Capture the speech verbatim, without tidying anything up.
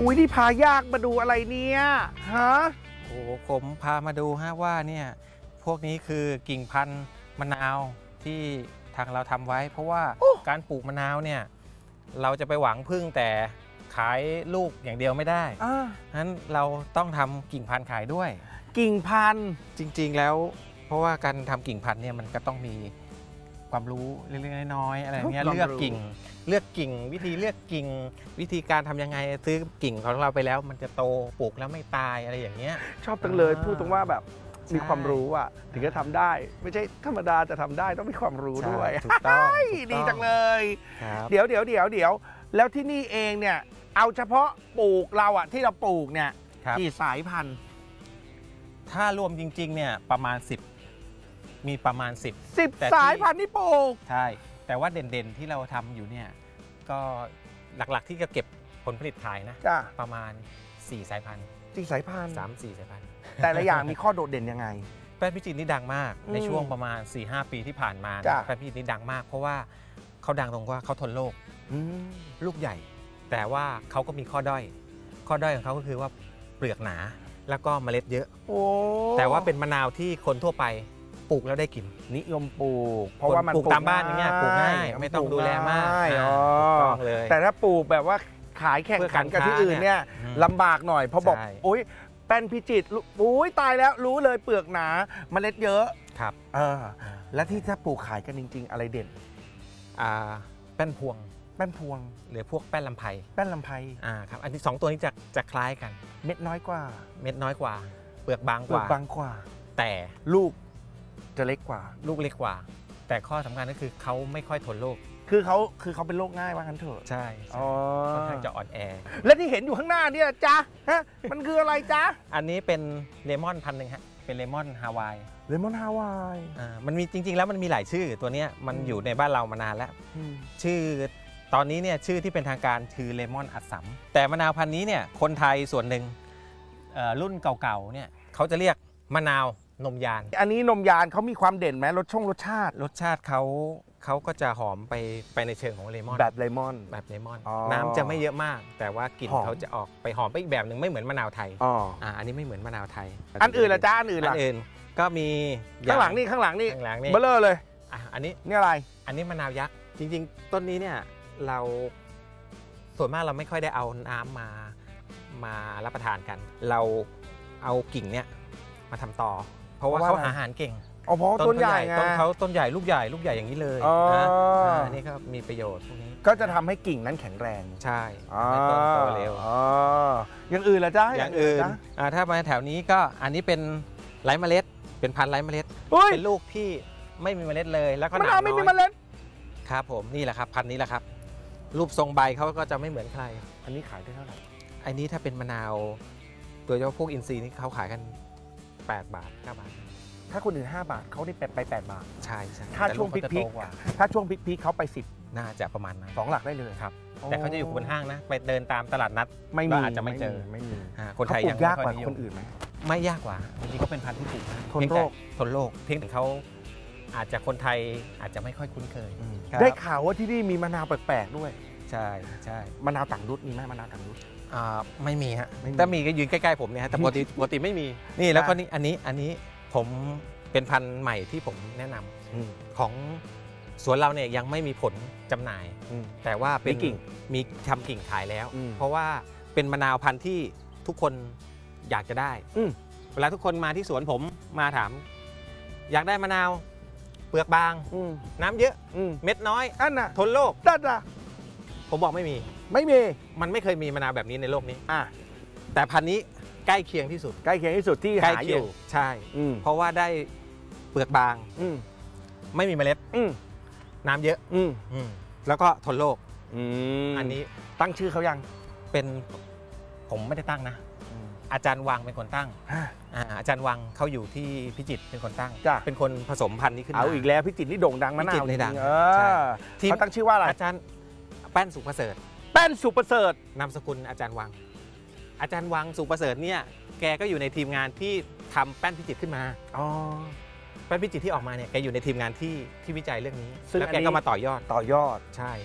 อุ้ยนี่พายากมาดูอะไรเนี่ยฮะโอ้ผมพามาดูฮะว่าเนี่ยพวกนี้คือกิ่งพันธุ์มะนาวที่ทางเราทำไว้ เพราะว่าการปลูกมะนาวเนี่ยเราจะไปหวังพึ่งแต่ขายลูกอย่างเดียวไม่ได้ฉะนั้นเราต้องทำกิ่งพันธุ์ขายด้วยกิ่งพันธุ์จริงๆแล้วเพราะว่าการทำกิ่งพันธุ์เนี่ยมันก็ต้องมีความรู้เล็กๆน้อยๆอะไรเงี้ยเลือกกิ่งเลือกกิ่งวิธีเลือกกิ่งวิธีการทำยังไงซื้อกิ่งของเราไปแล้วมันจะโตปลูกแล้วไม่ตายอะไรอย่างเงี้ยชอบจังเลยพูดตรงว่าแบบมีความรู้อ่ะถึงจะทำได้ไม่ใช่ธรรมดาจะทำได้ต้องมีความรู้ด้วยถูกต้องดีจังเลยเดี๋ยวเดี๋ยวเดี๋ยวเดี๋ยวแล้วที่นี่เองเนี่ยเอาเฉพาะปลูกเราอ่ะที่เราปลูกเนี่ยกี่สายพันธุ์ถ้ารวมจริงๆเนี่ยประมาณสิบมีประมาณสิบสิบสายพันธุ์ที่ปลูกใช่แต่ว่าเด่นๆที่เราทำอยู่เนี่ยก็หลักๆที่จะเก็บผลผลิตขายนะประมาณสี่สายพันธุ์สี่สายพันธุ์สามสี่สายพันธุ์แต่ละอย่างมีข้อโดดเด่นยังไงแป้นพิจิตรนี่ดังมากในช่วงประมาณ สี่ห้า ปีที่ผ่านมาแป้นพิจิตรนี่ดังมากเพราะว่าเขาดังตรงว่าเขาทนโรคลูกใหญ่แต่ว่าเขาก็มีข้อด้อยข้อด้อยของเขาก็คือว่าเปลือกหนาแล้วก็เมล็ดเยอะแต่ว่าเป็นมะนาวที่คนทั่วไปปลูกแล้วได้กินนิยมปลูกเพราะว่ามันปลูกตามบ้านอย่างเงี้ยปลูกง่ายไม่ต้องดูแลมากต้องเลยแต่ถ้าปลูกแบบว่าขายแข่งขันกับที่อื่นเนี่ยลำบากหน่อยเพราะบอกโอ๊ยแป้นพิจิตรอุ้ยตายแล้วรู้เลยเปลือกหนาเมล็ดเยอะครับเออและที่ถ้าปลูกขายกันจริงๆอะไรเด่นอ่าแป้นพวงแป้นพวงหรือพวกแป้นลำไพแป้นลำไพอ่าครับอันที่สองตัวนี้จะจะคล้ายกันเม็ดน้อยกว่าเม็ดน้อยกว่าเปลือกบางกว่าเปลือกบางกว่าแต่ลูกจะเล็กกว่าลูกเล็กกว่าแต่ข้อสำคัญก็คือเขาไม่ค่อยทนโรคคือเขาคือเขาเป็นโรคง่ายว่างั้นเถอะใช่ค่อนข้างจะอ่อนแอและที่เห็นอยู่ข้างหน้านี่จ๊ะฮะมันคืออะไรจ๊ะอันนี้เป็นเลมอนพันธุ์หนึ่งฮะเป็นเลมอนฮาวายเลมอนฮาวายอ่ามันมีจริงๆแล้วมันมีหลายชื่อตัวเนี้ยมันอยู่ในบ้านเรามานานแล้วชื่อตอนนี้เนี่ยชื่อที่เป็นทางการคือเลมอนอัสสัมแต่มะนาวพันธุ์นี้เนี่ยคนไทยส่วนหนึ่งรุ่นเก่าๆเนี่ยเขาจะเรียกมะนาวนมยานอันนี้นมยานเขามีความเด่นไหมรสช่องรสชาติรสชาติเขาเขาก็จะหอมไปไปในเชิงของเลมอนแบบเลมอนแบบเลมอนน้ำจะไม่เยอะมากแต่ว่ากลิ่นเขาจะออกไปหอมไปอีกแบบหนึ่งไม่เหมือนมะนาวไทยอ๋ออ่าอันนี้ไม่เหมือนมะนาวไทยอันอื่นละจ้าอันอื่นละอันอื่นก็มีข้างหลังนี่ข้างหลังนี่ข้างหลังนี่เบลอเลยอ่ะอันนี้นี่อะไรอันนี้มะนาวยักษ์จริงๆต้นนี้เนี่ยเราส่วนมากเราไม่ค่อยได้เอาน้ำมามารับประทานกันเราเอากิ่งเนี่ยมาทำต่อเพราะว่าเขาหาอาหารเก่งอ๋อเพราะต้นใหญ่ไงต้นเขาต้นใหญ่ลูกใหญ่ลูกใหญ่อย่างนี้เลยนะอันนี้ก็มีประโยชน์พวกนี้ก็จะทำให้กิ่งนั้นแข็งแรงใช่ให้ต้นโตเร็วอย่างอื่นล่ะจ๊ะอย่างอื่นถ้ามาแถวนี้ก็อันนี้เป็นไร้เมล็ดเป็นพันธุ์ไร้เมล็ดเป็นลูกที่ไม่มีเมล็ดเลยแล้วก็หนาน้อยไม่มีเมล็ดครับผมนี่แหละครับพันธุ์นี้แหละครับรูปทรงใบเขาก็จะไม่เหมือนใครอันนี้ขายได้เท่าไหร่อันนี้ถ้าเป็นมะนาวตัวเฉพาะพวกอินทรีย์นี่เขาขายกันแปดบาทเก้าบาทถ้าคนอื่นห้าบาทเขาได้ไปแปดบาทใช่ใช่ถ้าช่วงพีคๆถ้าช่วงพีคๆเขาไปสิบน่าจะประมาณนั้นสองหลักได้เลยครับแต่เขาจะอยู่บนห้างนะไปเดินตามตลาดนัดไม่มีอาจจะไม่เจอไม่มีคนไทยยังยากกว่าคนอื่นไหมไม่ยากกว่าจริงๆก็เป็นพันธุ์ที่ปลูกทนโรคทนโรคเพียงแต่เขาอาจจะคนไทยอาจจะไม่ค่อยคุ้นเคยได้ข่าวว่าที่นี่มีมะนาวแปลกๆด้วยใช่ใช่มะนาวต่างรุ่นมีไหมมะนาวต่างรุ่นอ่าไม่มีฮะถ้ามีก็ยืนใกล้ๆผมเนี่ยแต่ปกติปกติไม่มีนี่แล้วก็นี่อันนี้อันนี้ผมเป็นพันธุ์ใหม่ที่ผมแนะนำของสวนเราเนี่ยยังไม่มีผลจำหน่ายแต่ว่าเป็นกิ่งมีทำกิ่งขายแล้วเพราะว่าเป็นมะนาวพันธุ์ที่ทุกคนอยากจะได้เวลาทุกคนมาที่สวนผมมาถามอยากได้มะนาวเปลือกบางน้ำเยอะเม็ดน้อยอันน่ะทนโรคนั่นน่ะผมบอกไม่มีไม่มีมันไม่เคยมีมะนาวแบบนี้ในโลกนี้อ่ะแต่พันธุ์นี้ใกล้เคียงที่สุดใกล้เคียงที่สุดที่หาอยู่ใช่เพราะว่าได้เปลือกบางไม่มีเมล็ดน้ำเยอะแล้วก็ทนโรคอันนี้ตั้งชื่อเขายังเป็นผมไม่ได้ตั้งนะอาจารย์วังเป็นคนตั้งอาจารย์วังเขาอยู่ที่พิจิตรเป็นคนตั้งเป็นคนผสมพันธุ์นี้ขึ้นมาเอาอีกแล้วพิจิตรนี่โด่งดังมะนาวนี่ดังที่เขาตั้งชื่อว่าอะไรอาจารย์แป้นสุประเสริฐแป้นสุประเสริฐนามสกุลอาจารย์วังอาจารย์วังสุประเสริฐเนี่ยแกก็อยู่ในทีมงานที่ทำแป้นพิจิตรขึ้นมาอ๋อแป้นพิจิตรที่ออกมาเนี่ยแกอยู่ในทีมงานที่ที่วิจัยเรื่องนี้แล้วแกก็มาต่อยอดต่อยอดใช่